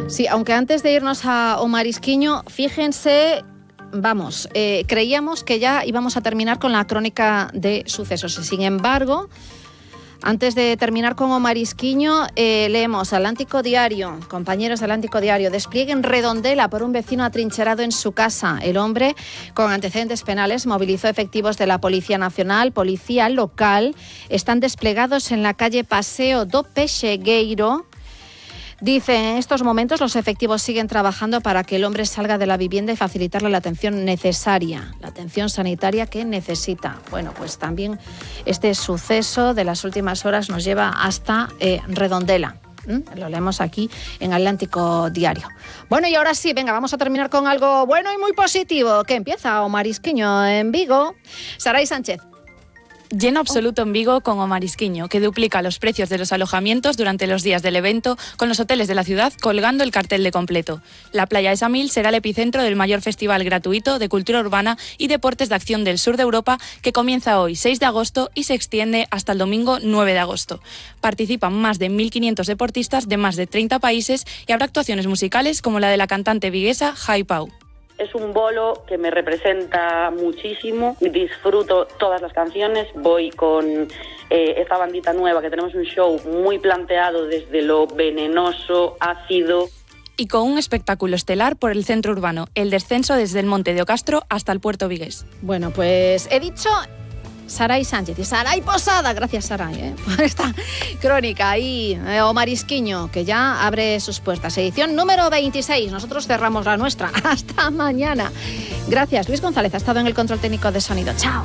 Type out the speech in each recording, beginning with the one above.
Sí, aunque antes de irnos a O Marisquiño, fíjense, creíamos que ya íbamos a terminar con la crónica de sucesos. Sin embargo, antes de terminar con O Marisquiño, leemos Atlántico Diario, compañeros de Atlántico Diario, despliegue en Redondela por un vecino atrincherado en su casa. El hombre, con antecedentes penales, movilizó efectivos de la Policía Nacional, policía local. Están desplegados en la calle Paseo do Pexegueiro. Dice, en estos momentos los efectivos siguen trabajando para que el hombre salga de la vivienda y facilitarle la atención necesaria, la atención sanitaria que necesita. Bueno, pues también este suceso de las últimas horas nos lleva hasta Redondela. Lo leemos aquí en Atlántico Diario. Bueno, y ahora sí, venga, vamos a terminar con algo bueno y muy positivo, que empieza O Marisquiño en Vigo. Saray Sánchez. Lleno absoluto en Vigo con O Marisquiño, que duplica los precios de los alojamientos durante los días del evento, con los hoteles de la ciudad colgando el cartel de completo. La playa de Samil será el epicentro del mayor festival gratuito de cultura urbana y deportes de acción del sur de Europa, que comienza hoy, 6 de agosto, y se extiende hasta el domingo 9 de agosto. Participan más de 1.500 deportistas de más de 30 países y habrá actuaciones musicales como la de la cantante viguesa Jai Pau. Es un bolo que me representa muchísimo, disfruto todas las canciones, voy con esta bandita nueva que tenemos un show muy planteado desde lo venenoso, ácido. Y con un espectáculo estelar por el centro urbano, el descenso desde el Monte de Ocastro hasta el puerto vigués. Bueno, pues he dicho Saray Sánchez y Saray Posada, gracias Saray por esta crónica. Y O Marisquiño, que ya abre sus puertas, edición número 26, nosotros cerramos la nuestra, hasta mañana. Gracias, Luis González ha estado en el control técnico de sonido, chao.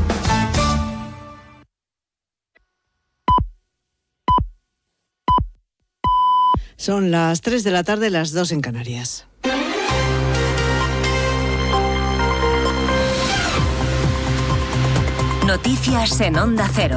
Son las 3 de la tarde, las 2 en Canarias. Noticias en Onda Cero.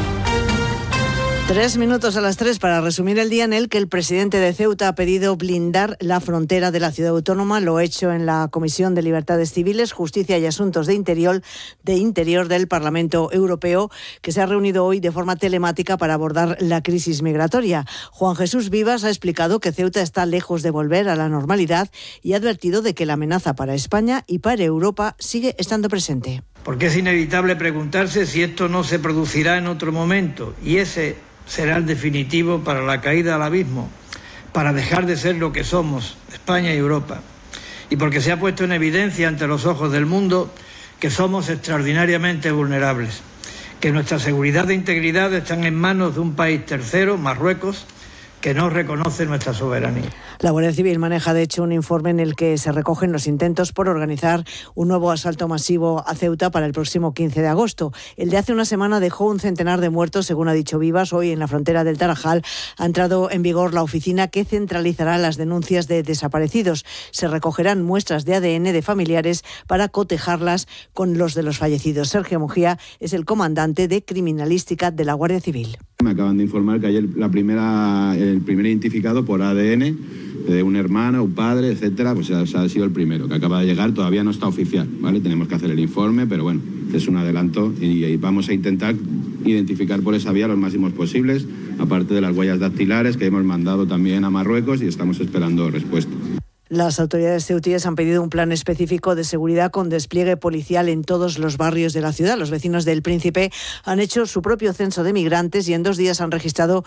3 minutos a las 3 para resumir el día en el que el presidente de Ceuta ha pedido blindar la frontera de la ciudad autónoma. Lo ha hecho en la Comisión de Libertades Civiles, Justicia y Asuntos de Interior del Parlamento Europeo, que se ha reunido hoy de forma telemática para abordar la crisis migratoria. Juan Jesús Vivas ha explicado que Ceuta está lejos de volver a la normalidad y ha advertido de que la amenaza para España y para Europa sigue estando presente. Porque es inevitable preguntarse si esto no se producirá en otro momento, y ese será el definitivo para la caída al abismo, para dejar de ser lo que somos, España y Europa. Y porque se ha puesto en evidencia ante los ojos del mundo que somos extraordinariamente vulnerables, que nuestra seguridad e integridad están en manos de un país tercero, Marruecos, que no reconoce nuestra soberanía. La Guardia Civil maneja, de hecho, un informe en el que se recogen los intentos por organizar un nuevo asalto masivo a Ceuta para el próximo 15 de agosto. El de hace una semana dejó un centenar de muertos, según ha dicho Vivas. Hoy, en la frontera del Tarajal, ha entrado en vigor la oficina que centralizará las denuncias de desaparecidos. Se recogerán muestras de ADN de familiares para cotejarlas con los de los fallecidos. Sergio Mujía es el comandante de criminalística de la Guardia Civil. Me acaban de informar que ayer el primer identificado por ADN de un hermano, un padre, etcétera, pues ha sido el primero que acaba de llegar. Todavía no está oficial, ¿vale? Tenemos que hacer el informe, pero bueno, es un adelanto y vamos a intentar identificar por esa vía los máximos posibles, aparte de las huellas dactilares que hemos mandado también a Marruecos y estamos esperando respuesta. Las autoridades ceutíes han pedido un plan específico de seguridad con despliegue policial en todos los barrios de la ciudad. Los vecinos del Príncipe han hecho su propio censo de migrantes y en 2 días han registrado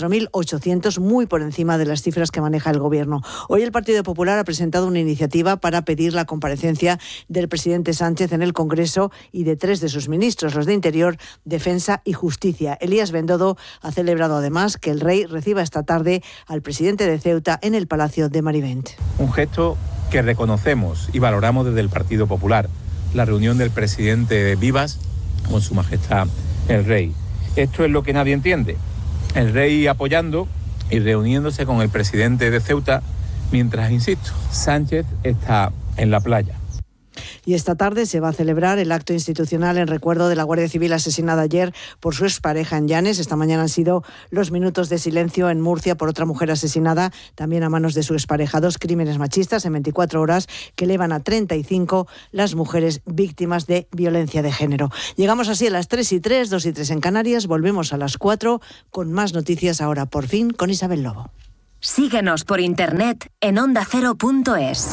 4.800, muy por encima de las cifras que maneja el Gobierno. Hoy el Partido Popular ha presentado una iniciativa para pedir la comparecencia del presidente Sánchez en el Congreso y de 3 de sus ministros, los de Interior, Defensa y Justicia. Elías Bendodo ha celebrado además que el rey reciba esta tarde al presidente de Ceuta en el Palacio de Marivent. Un gesto que reconocemos y valoramos desde el Partido Popular, la reunión del presidente Vivas con Su Majestad el Rey. Esto es lo que nadie entiende. El Rey apoyando y reuniéndose con el presidente de Ceuta, mientras, insisto, Sánchez está en la playa. Y esta tarde se va a celebrar el acto institucional en recuerdo de la Guardia Civil asesinada ayer por su expareja en Llanes. Esta mañana han sido los minutos de silencio en Murcia por otra mujer asesinada, también a manos de su expareja. 2 crímenes machistas en 24 horas que elevan a 35 las mujeres víctimas de violencia de género. Llegamos así a las 3:03, 2:03 en Canarias. Volvemos a las 4 con más noticias ahora, por fin, con Isabel Lobo. Síguenos por internet en ondacero.es.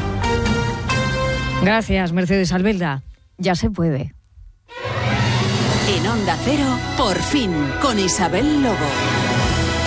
Gracias, Mercedes Albelda. Ya se puede. En Onda Cero, por fin, con Isabel Lobo.